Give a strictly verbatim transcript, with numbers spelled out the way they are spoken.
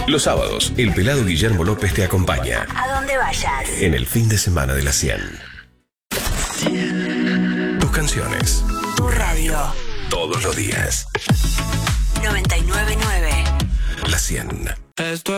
Los sábados, el pelado Guillermo López te acompaña. A donde vayas. En el fin de semana de la cien. Tus canciones. Tu radio. Todos los días. noventa y nueve punto nueve. La cien. Esto